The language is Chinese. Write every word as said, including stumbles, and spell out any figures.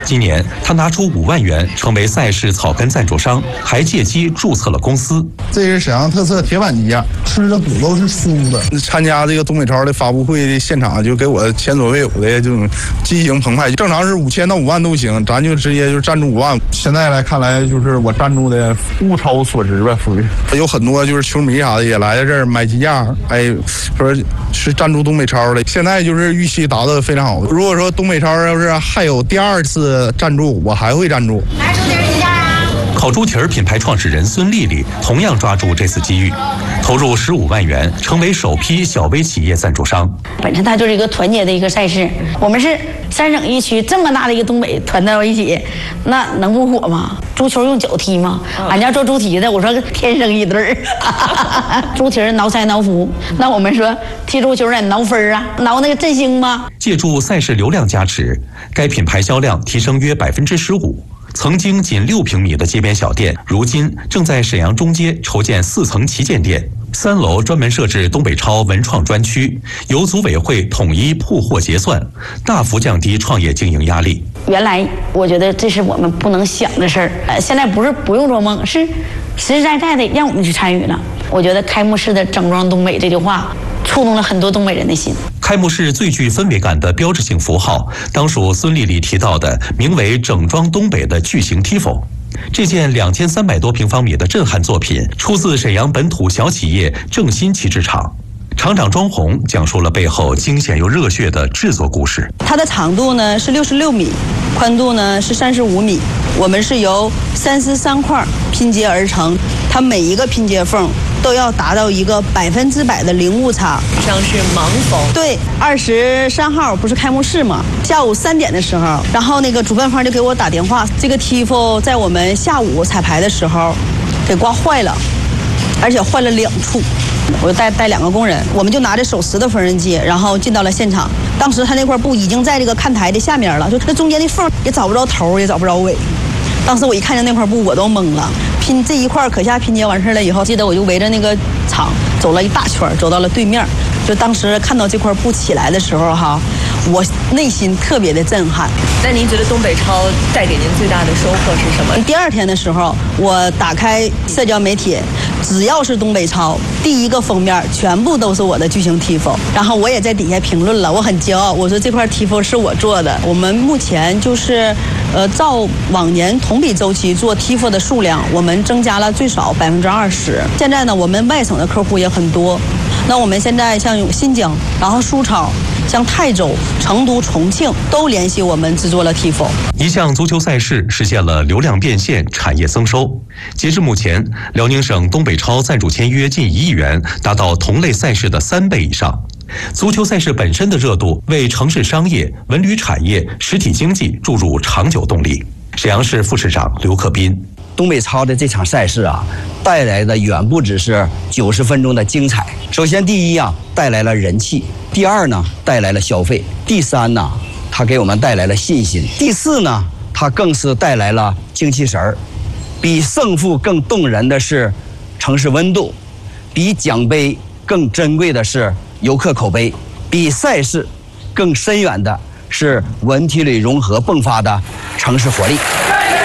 今年，他拿出五万元成为赛事草根赞助商，还借机注册了公司。 这是沈阳特色铁板鸡呀，吃的骨头是酥的。参加这个东北超的发布会的现场，就给我前所未有的这种激情澎湃。正常是五千到五万都行，咱就直接就赞助五万。现在来看来，就是我赞助的物超所值吧，属于。有很多就是球迷啥的也来到这儿买鸡架，哎，说是赞助东北超的。现在就是预期达到的非常好。如果说东北超要是还有第二次赞助，我还会赞助。 来猪蹄儿鸡架啊！ 烤猪蹄儿品牌创始人孙丽丽同样抓住这次机遇，投入十五万元，成为首批小微企业赞助商。 本身它就是一个团结的一个赛事，我们是三省一区这么大的一个东北团到一起，那能不火吗？足球用脚踢吗？俺家做猪蹄子，我说天生一对儿。猪蹄儿挠腮挠肤，那我们说踢足球得挠分啊，挠那个振兴吗？ 借助赛事流量加持，该品牌销量提升约百分之十五。曾经仅六平米的街边小店，如今正在沈阳中街筹建四层旗舰店，三楼专门设置东北超文创专区，由组委会统一铺货结算，大幅降低创业经营压力。 原来我觉得这是我们不能想的事儿，呃，现在不是不用做梦，是实实在在的让我们去参与了。我觉得开幕式的整装东北这句话触动了很多东北人的心。 开幕式最具氛围感的标志性符号，当属孙丽丽提到的名为“整装东北”的巨型 T I F O。这件两千三百多平方米的震撼作品，出自沈阳本土小企业正新旗制厂。厂长庄红讲述了背后惊险又热血的制作故事。 它的长度呢是六十六米，宽度呢是三十五米。我们是由三丝三块拼接而成，它每一个拼接缝都要达到一个百分之百的零误差。 像是盲缝。 对，二十三号不是开幕式吗？下午三点的时候，然后那个主办方就给我打电话，这个 T I F O 在我们下午彩排的时候给刮坏了，而且坏了两处。我就带带两个工人，我们就拿着手持的缝纫机，然后进到了现场。当时他那块布已经在这个看台的下面了，就那中间的缝也找不着头，也找不着尾。当时我一看见那块布，我都懵了。拼这一块可下拼接完事了以后，记得我就围着那个厂走了一大圈，走到了对面。就当时看到这块布起来的时候哈，我内心特别的震撼。 那您觉得东北超带给您最大的收获是什么？ 第二天的时候，我打开社交媒体，只要是东北超，第一个封面全部都是我的巨型 T I F O。然后我也在底下评论了，我很骄傲，我说这块 T I F O 是我做的。我们目前就是，呃，照往年同比周期做 T I F O 的数量，我们增加了最少百分之二十。现在呢，我们外省的客户也很多。那我们现在像新疆，然后苏超，像泰州、成都、重庆都联系我们制作了 T I F O。 一项足球赛事实现了流量变现、产业增收。截至目前，辽宁省东北超赞助签约近一亿元，达到同类赛事的三倍以上。足球赛事本身的热度，为城市商业、文旅产业、实体经济注入长久动力。沈阳市副市长刘克斌。 东北超的这场赛事啊，带来的远不只是九十分钟的精彩。首先，第一啊，带来了人气；第二呢，带来了消费；第三呢，它给我们带来了信心；第四呢，它更是带来了精气神儿。比胜负更动人的是城市温度，比奖杯更珍贵的是游客口碑，比赛事更深远的是文体旅融合迸发的城市活力。